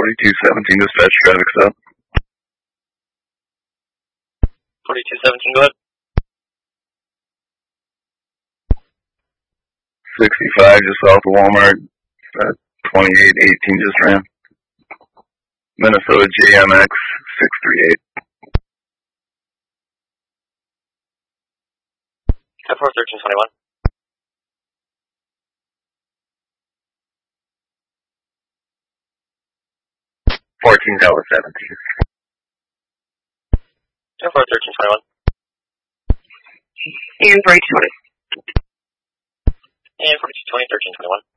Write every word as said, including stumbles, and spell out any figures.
forty-two seventeen, dispatch traffic stop. forty-two seventeen, go ahead. sixty-five, just south of Walmart. Uh, twenty-eight eighteen just ran. Minnesota J M X six three eight. ten four thirteen twenty-one. fourteen Delta seventeen. ten four thirteen twenty-one. And forty-two twenty. And forty-two twenty, thirteen twenty-one.